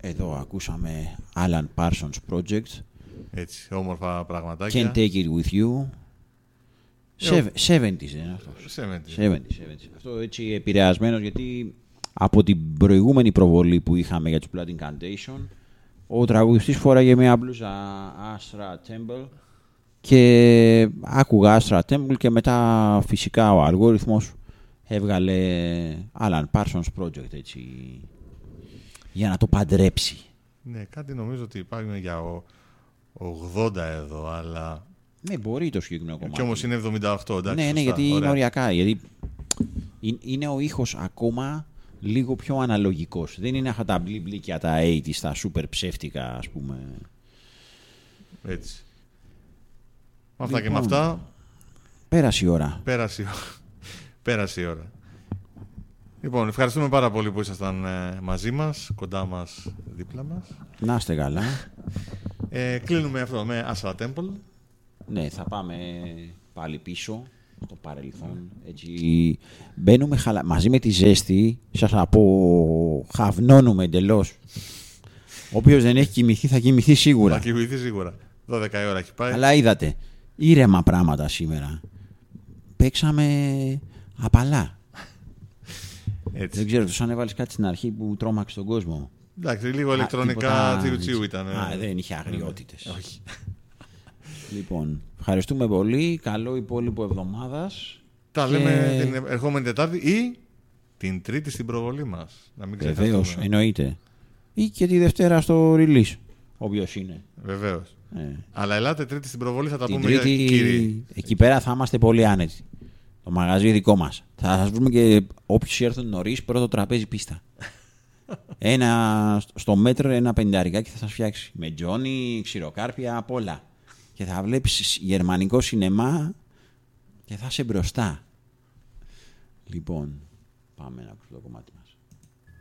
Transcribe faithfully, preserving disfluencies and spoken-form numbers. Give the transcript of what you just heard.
Εδώ ακούσαμε Alan Parsons Project. Έτσι, όμορφα πραγματάκια. Can't take it with you. εβδομήντα είναι αυτό. εβδομήντα. Αυτό έτσι επηρεασμένος, γιατί από την προηγούμενη προβολή που είχαμε για τους Blood Incantation, ο τραγουδιστής φόραγε μια μπλούζα Astra Temple και άκουγα Astra Temple και μετά φυσικά ο αλγόριθμος έβγαλε Alan Parsons Project έτσι, για να το παντρέψει. Ναι, κάτι νομίζω ότι υπάρχουν για ογδόντα εδώ, αλλά... Ναι, μπορεί το συγκεκριμένο κομμάτι. Και όμως είναι εβδομήντα οκτώ, εντάξει. Ναι, ναι, σωστά, γιατί ωραία. είναι οριακά. Γιατί είναι ο ήχος ακόμα λίγο πιο αναλογικός. Δεν είναι αυτά τα μπλι μπλίκια, τα ογδόντα, τα σούπερ ψεύτικα, ας πούμε. Έτσι. Με αυτά Λοιπόν, και με αυτά... Πέρασε η ώρα. Πέρασε η ώρα. Πέρασε η ώρα. Λοιπόν, ευχαριστούμε πάρα πολύ που ήσασταν ε, μαζί μας, κοντά μας, δίπλα μας. Να είστε καλά. Ε, κλείνουμε αυτό με Astra Temple. Ναι, θα πάμε πάλι πίσω στο παρελθόν. Έτσι, μπαίνουμε χαλα... μαζί με τη ζέστη, σας θα πω, χαυνώνουμε εντελώς. Ο οποίος δεν έχει κοιμηθεί θα κοιμηθεί σίγουρα. Θα κοιμηθεί σίγουρα. δώδεκα η ώρα έχει πάει. Αλλά είδατε, ήρεμα πράγματα σήμερα. Παίξαμε απαλά. Έτσι. Δεν ξέρω, τους αν έβαλες κάτι στην αρχή που τρόμαξε τον κόσμο. Εντάξει, λίγο Α, ηλεκτρονικά τίποτα... τσιουτσιού ήταν. Α, δεν είχε αγριότητες. Ναι, όχι. Λοιπόν, ευχαριστούμε πολύ. Καλό υπόλοιπο εβδομάδας. Τα και... λέμε την ερχόμενη Τετάρτη ή την Τρίτη στην προβολή μας. Να μην ξεχάσουμε. Βεβαίως, εννοείται. Ή και τη Δευτέρα στο release, όποιος είναι. Βεβαίως. Ε. Αλλά ελάτε Τρίτη στην προβολή, θα τα Την πούμε Τρίτη, για κύριοι. εκεί πέρα θα είμαστε πολύ άνετοι. Το μαγαζί δικό μας. Θα σας βρούμε και όποιους έρθουν νωρίς, πρώτο τραπέζι πίστα. Ένα στο μέτρο, ένα πενταρικάκι θα σας φτιάξει. Με τζόνι, ξηροκάρπια, απ' όλα. Και θα βλέπεις γερμανικό σινεμά και θα είσαι μπροστά. Λοιπόν, πάμε να ακούσουμε το κομμάτι μας.